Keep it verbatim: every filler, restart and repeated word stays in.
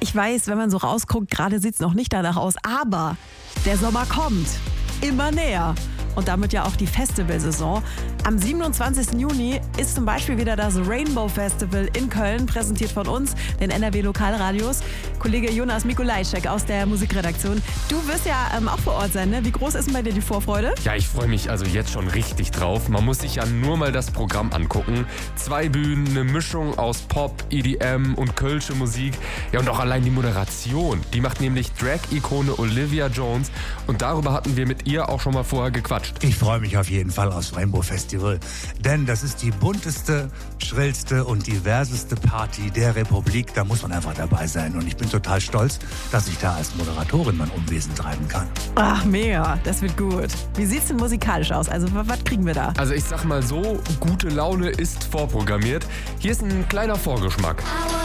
Ich weiß, wenn man so rausguckt, gerade sieht es noch nicht danach aus, aber der Sommer kommt immer näher. Und damit ja auch die Festivalsaison. Am siebenundzwanzigsten Juni ist zum Beispiel wieder das Rainbow Festival in Köln, präsentiert von uns, den N R W Lokalradios. Kollege Jonas Mikolajczyk aus der Musikredaktion. Du wirst ja ähm, auch vor Ort sein, ne? Wie groß ist denn bei dir die Vorfreude? Ja, ich freue mich also jetzt schon richtig drauf. Man muss sich ja nur mal das Programm angucken. Zwei Bühnen, eine Mischung aus Pop, E D M und kölsche Musik. Ja, und auch allein die Moderation. Die macht nämlich Drag-Ikone Olivia Jones. Und darüber hatten wir mit ihr auch schon mal vorher gequatscht. Ich freue mich auf jeden Fall aufs Rainbow Festival, denn das ist die bunteste, schrillste und diverseste Party der Republik. Da muss man einfach dabei sein und ich bin total stolz, dass ich da als Moderatorin mein Unwesen treiben kann. Ach, mega, das wird gut. Wie sieht's denn musikalisch aus? Also, was kriegen wir da? Also ich sag mal so, gute Laune ist vorprogrammiert. Hier ist ein kleiner Vorgeschmack.